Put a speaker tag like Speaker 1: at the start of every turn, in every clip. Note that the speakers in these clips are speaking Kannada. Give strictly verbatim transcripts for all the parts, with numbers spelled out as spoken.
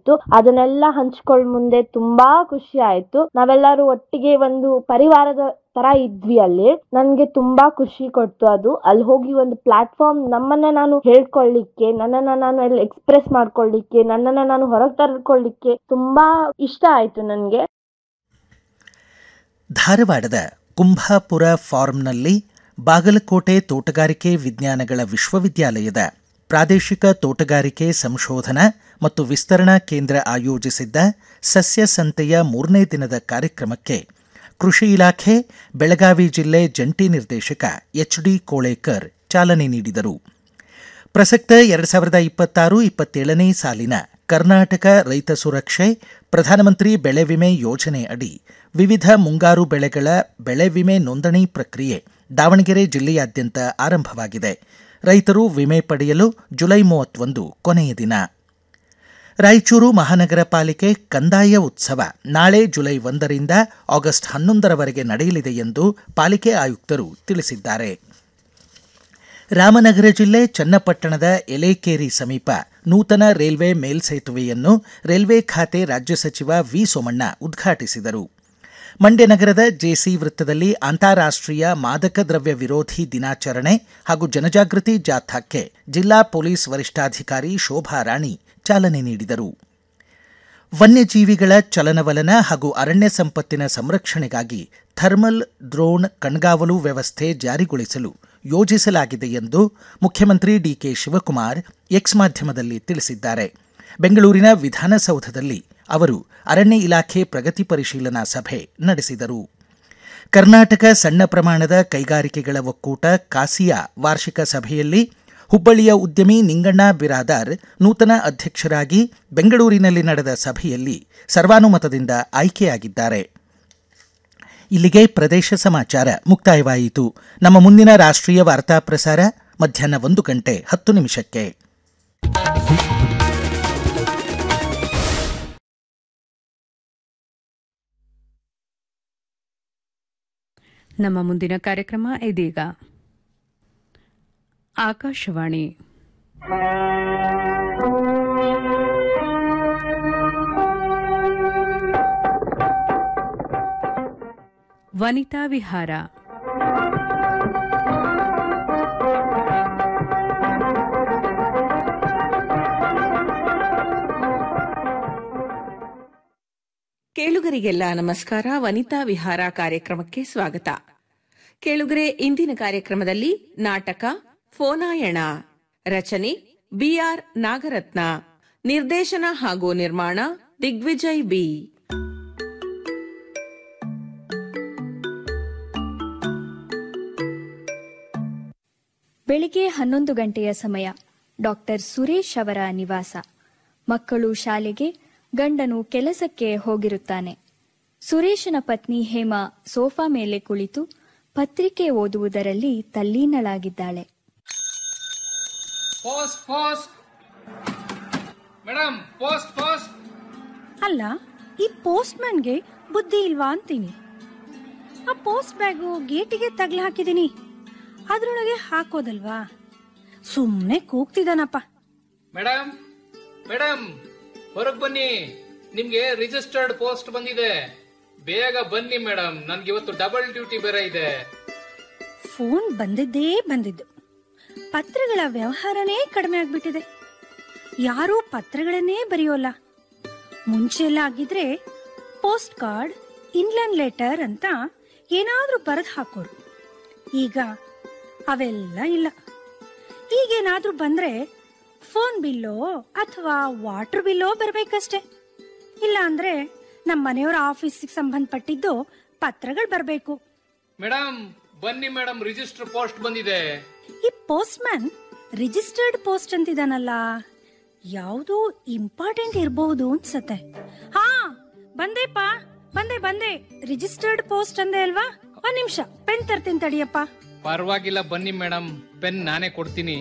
Speaker 1: ಇತ್ತು. ಅದನ್ನೆಲ್ಲ ಹಂಚ್ಕೊಳ್ಳ ಮುಂದೆ ತುಂಬಾ ಖುಷಿ ಆಯ್ತು. ನಾವೆಲ್ಲರೂ ಒಟ್ಟಿಗೆ ಒಂದು ಪರಿವಾರದ ತರ ಇದ್ವಿ ಅಲ್ಲಿ. ನನ್ಗೆ ತುಂಬಾ ಖುಷಿ ಕೊಡ್ತು ಅದು. ಅಲ್ಲಿ ಹೋಗಿ ಒಂದು ಪ್ಲಾಟ್ಫಾರ್ಮ್ ನಮ್ಮನ್ನ ನಾನು ಹೇಳ್ಕೊಳ್ಳಿಕ್ಕೆ, ನನ್ನನ್ನ ನಾನು ಅಲ್ಲಿ ಎಕ್ಸ್ಪ್ರೆಸ್ ಮಾಡ್ಕೊಳ್ಳಿಕ್ಕೆ, ನನ್ನನ್ನ ನಾನು ಹೊರಗೆ ತರ್ಕೊಳ್ಳಿಕ್ಕೆ ತುಂಬಾ ಇಷ್ಟ ಆಯ್ತು ನನ್ಗೆ.
Speaker 2: ಧಾರವಾಡದ ಕುಂಭಾಪುರ ಫಾರ್ಮ್ನಲ್ಲಿ ಬಾಗಲಕೋಟೆ ತೋಟಗಾರಿಕೆ ವಿಜ್ಞಾನಗಳ ವಿಶ್ವವಿದ್ಯಾಲಯದ ಪ್ರಾದೇಶಿಕ ತೋಟಗಾರಿಕೆ ಸಂಶೋಧನಾ ಮತ್ತು ವಿಸ್ತರಣಾ ಕೇಂದ್ರ ಆಯೋಜಿಸಿದ್ದ ಸಸ್ಯ ಸಂತೆಯ ಮೂರನೇ ದಿನದ ಕಾರ್ಯಕ್ರಮಕ್ಕೆ ಕೃಷಿ ಇಲಾಖೆ ಬೆಳಗಾವಿ ಜಿಲ್ಲೆ ಜಂಟಿ ನಿರ್ದೇಶಕ ಎಚ್ ಡಿ ಕೋಳೇಕರ್ ಚಾಲನೆ ನೀಡಿದರು. ಪ್ರಸಕ್ತ ಎರಡು ಸಾವಿರದ ಇಪ್ಪತ್ತಾರು ಇಪ್ಪತ್ತೇಳನೇ ಸಾಲಿನ ಕರ್ನಾಟಕ ರೈತ ಸುರಕ್ಷೆ ಪ್ರಧಾನಮಂತ್ರಿ ಬೆಳೆ ವಿಮೆ ಯೋಜನೆ ಅಡಿ ವಿವಿಧ ಮುಂಗಾರು ಬೆಳೆಗಳ ಬೆಳೆ ವಿಮೆ ನೋಂದಣಿ ಪ್ರಕ್ರಿಯೆ ದಾವಣಗೆರೆ ಜಿಲ್ಲೆಯಾದ್ಯಂತ ಆರಂಭವಾಗಿದೆ. ರೈತರು ವಿಮೆ ಪಡೆಯಲು ಜುಲೈ ಮೂವತ್ತೊಂದು ಕೊನೆಯ ದಿನ. ರಾಯಚೂರು ಮಹಾನಗರ ಪಾಲಿಕೆ ಕಂದಾಯ ಉತ್ಸವ ನಾಳೆ ಜುಲೈ ಒಂದರಿಂದ ಆಗಸ್ಟ್ ಹನ್ನೊಂದರವರೆಗೆ ನಡೆಯಲಿದೆ ಎಂದು ಪಾಲಿಕೆ ಆಯುಕ್ತರು ತಿಳಿಸಿದ್ದಾರೆ. ರಾಮನಗರ ಜಿಲ್ಲೆ ಚನ್ನಪಟ್ಟಣದ ಎಲೆಕೇರಿ ಸಮೀಪ ನೂತನ ರೈಲ್ವೆ ಮೇಲ್ಸೇತುವೆಯನ್ನು ರೈಲ್ವೆ ಖಾತೆ ರಾಜ್ಯ ಸಚಿವ ವಿ ಸೋಮಣ್ಣ ಉದ್ಘಾಟಿಸಿದರು. ಮಂಡ್ಯ ನಗರದ ಜೆಸಿ ವೃತ್ತದಲ್ಲಿ ಅಂತಾರಾಷ್ಟ್ರೀಯ ಮಾದಕ ದ್ರವ್ಯ ವಿರೋಧಿ ದಿನಾಚರಣೆ ಹಾಗೂ ಜನಜಾಗೃತಿ ಜಾಥಾಕ್ಕೆ ಜಿಲ್ಲಾ ಪೊಲೀಸ್ ವರಿಷ್ಠಾಧಿಕಾರಿ ಶೋಭಾ ರಾಣಿ ಚಾಲನೆ ನೀಡಿದರು. ವನ್ಯಜೀವಿಗಳ ಚಲನವಲನ ಹಾಗೂ ಅರಣ್ಯ ಸಂಪತ್ತಿನ ಸಂರಕ್ಷಣೆಗಾಗಿ ಥರ್ಮಲ್ ಡ್ರೋನ್ ಕಣ್ಗಾವಲು ವ್ಯವಸ್ಥೆ ಜಾರಿಗೊಳಿಸಲು ಯೋಜಿಸಲಾಗಿದೆ ಎಂದು ಮುಖ್ಯಮಂತ್ರಿ ಡಿಕೆ ಶಿವಕುಮಾರ್ ಎಕ್ಸ್ ಮಾಧ್ಯಮದಲ್ಲಿ ತಿಳಿಸಿದ್ದಾರೆ. ಬೆಂಗಳೂರಿನ ವಿಧಾನಸೌಧದಲ್ಲಿ ಅವರು ಅರಣ್ಯ ಇಲಾಖೆ ಪ್ರಗತಿ ಪರಿಶೀಲನಾ ಸಭೆ ನಡೆಸಿದರು. ಕರ್ನಾಟಕ ಸಣ್ಣ ಪ್ರಮಾಣದ ಕೈಗಾರಿಕೆಗಳ ಒಕ್ಕೂಟ ಕಾಸಿಯಾ ವಾರ್ಷಿಕ ಸಭೆಯಲ್ಲಿ ಹುಬ್ಬಳ್ಳಿಯ ಉದ್ಯಮಿ ನಿಂಗಣ್ಣ ಬಿರಾದಾರ್ ನೂತನ ಅಧ್ಯಕ್ಷರಾಗಿ ಬೆಂಗಳೂರಿನಲ್ಲಿ ನಡೆದ ಸಭೆಯಲ್ಲಿ ಸರ್ವಾನುಮತದಿಂದ ಆಯ್ಕೆಯಾಗಿದ್ದಾರೆ. ಇಲ್ಲಿಗೆ ಪ್ರದೇಶ ಸಮಾಚಾರ ಮುಕ್ತಾಯವಾಯಿತು. ನಮ್ಮ ಮುಂದಿನ ರಾಷ್ಟ್ರೀಯ ವಾರ್ತಾ ಪ್ರಸಾರ ಮಧ್ಯಾಹ್ನ ಒಂದು ಗಂಟೆ ಹತ್ತು ನಿಮಿಷಕ್ಕೆ.
Speaker 3: ನಮ್ಮ ಮುಂದಿನ ಕಾರ್ಯಕ್ರಮ ಇದೀಗ. ಆಕಾಶವಾಣಿ ವನಿತಾ ವಿಹಾರ.
Speaker 4: ಕೇಳುಗರಿಗೆಲ್ಲ ನಮಸ್ಕಾರ. ವನಿತಾ ವಿಹಾರ ಕಾರ್ಯಕ್ರಮಕ್ಕೆ ಸ್ವಾಗತ. ಕೇಳುಗರೆ, ಇಂದಿನ ಕಾರ್ಯಕ್ರಮದಲ್ಲಿ ನಾಟಕ ಫೋನಾಯಣ, ರಚನೆ ಬಿಆರ್ ನಾಗರತ್ನ, ನಿರ್ದೇಶನ ಹಾಗೂ ನಿರ್ಮಾಣ ದಿಗ್ವಿಜಯ್ ಬಿ.
Speaker 5: ಬೆಳಿಗ್ಗೆ ಹನ್ನೊಂದು ಗಂಟೆಯ ಸಮಯ. ಡಾಕ್ಟರ್ ಸುರೇಶ್ ಅವರ ನಿವಾಸ. ಮಕ್ಕಳು ಶಾಲೆಗೆ, ಗಂಡನು ಕೆಲಸಕ್ಕೆ ಹೋಗಿರುತ್ತಾನೆ. ಸುರೇಶನ ಪತ್ನಿ ಹೇಮಾ ಸೋಫಾ ಮೇಲೆ ಕುಳಿತು ಪತ್ರಿಕೆ ಓದುವುದರಲ್ಲಿ ತಲ್ಲೀನಳಾಗಿದ್ದಾಳೆ.
Speaker 6: ಅಲ್ಲ, ಈ ಪೋಸ್ಟ್ ಮ್ಯಾನ್ಗೆ ಬುದ್ಧಿ ಇಲ್ವಾ ಅಂತೀನಿ. ಆ ಪೋಸ್ಟ್ ಬ್ಯಾಗು ಗೇಟಿಗೆ ತಗ್ಲು ಹಾಕಿದೀನಿ, ಅದ್ರೊಳಗೆ ಹಾಕೋದಲ್ವಾ? ಸುಮ್ನೆ ಕೂಗ್ತಿದ್ದಾನಪ್ಪ.
Speaker 7: ಮೇಡಮ್ ಮೇಡಮ್ ಹೊರಗ್ ಬನ್ನಿ, ನಿಮ್ಗೆ ರಿಜಿಸ್ಟರ್ಡ್ ಪೋಸ್ಟ್ ಬಂದಿದೆ, ಬೇಗ ಬನ್ನಿ ಮೇಡಮ್, ನನ್ಗೆ ಇವತ್ತು ಡಬಲ್ ಡ್ಯೂಟಿ ಬೇರೆ ಇದೆ.
Speaker 6: ಫೋನ್ ಬಂದಿದ್ದೇ ಬಂದಿದ್ದು, ಪತ್ರಗಳ ವ್ಯವಹಾರನೇ ಕಡಿಮೆ ಆಗ್ಬಿಟ್ಟಿದೆ. ಯಾರೂ ಪತ್ರಗಳನ್ನೇ ಬರೆಯೋಲ್ಲ. ಮುಂಚೆ ಎಲ್ಲ ಆಗಿದ್ರೆ ಪೋಸ್ಟ್ ಕಾರ್ಡ್, ಇನ್ಲ್ಯಾಂಡ್ ಲೆಟರ್ ಅಂತ ಏನಾದ್ರೂ ಬರೆದು ಹಾಕೋರು. ಈಗ ಅವೆಲ್ಲ ಇಲ್ಲ. ಈಗೇನಾದ್ರೂ ಬಂದ್ರೆ ಫೋನ್ ಬಿಲ್ಲೋ ಅಥವಾ ವಾಟರ್ ಬಿಲ್ಲೋ ಬರ್ಬೇಕಷ್ಟೆ. ಇಲ್ಲ ಅಂದ್ರೆ ನಮ್ಮ ಮನೆಯವರ ಆಫೀಸಿಗೆ ಸಂಬಂಧಪಟ್ಟಿದ್ದು ಪತ್ರಗಳು ಬರ್ಬೇಕು.
Speaker 7: ಮೇಡಮ್ ಬನ್ನಿ ಮೇಡಮ್, ರಿಜಿಸ್ಟರ್ ಪೋಸ್ಟ್ ಬಂದಿದೆ.
Speaker 6: ಈ ಪೋಸ್ಟ್ ಮ್ಯಾನ್ ರಿಜಿಸ್ಟರ್ಡ್ ಪೋಸ್ಟ್ ಅಂತಿದಾನಲ್ಲ, ಯಾವ್ದೋ ಇಂಪಾರ್ಟೆಂಟ್ ಇರಬಹುದು ಅನ್ಸತ್ತೆ. ಹಾ, ಬಂದೆಪ್ಪ, ಬಂದೆ ಬಂದೆ. ರಿಜಿಸ್ಟರ್ಡ್ ಪೋಸ್ಟ್ ಅಂದೆ ಅಲ್ವಾ? ಒಂದ್ ನಿಮಿಷ ಪೆನ್ ತರ್ತೀನಿ ತಡಿಯಪ್ಪ.
Speaker 7: ಪರವಾಗಿಲ್ಲ ಬನ್ನಿ ಮೇಡಮ್, ಪೆನ್ ನಾನೇ ಕೊಡ್ತೀನಿ.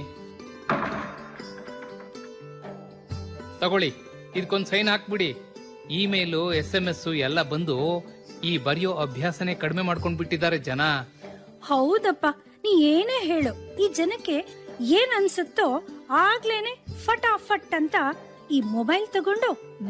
Speaker 7: ತಗೊಳ್ಳಿ, ಇದಕ್ಕೊಂದು ಸೈನ್ ಹಾಕ್ಬಿಡಿ. ಇಮೇಲು, ಎಸ್ ಎಂ ಎಸ್ ಎಲ್ಲ ಬಂದು ಈ ಬರೆಯೋ ಅಭ್ಯಾಸನೇ ಕಡಿಮೆ ಮಾಡ್ಕೊಂಡ್ ಬಿಟ್ಟಿದ್ದಾರೆ ಜನ.
Speaker 6: ಹೌದಪ್ಪ, ನೀ ಏನೇ ಹೇಳು, ಈ ಜನಕ್ಕೆ ಏನ್ ಅನ್ಸುತ್ತೋ ಆಗ್ಲೇನೆ ಫಟಾಫಟ್ ಅಂತ ಈ ಮೊಬೈಲ್ ತಗೊಂಡು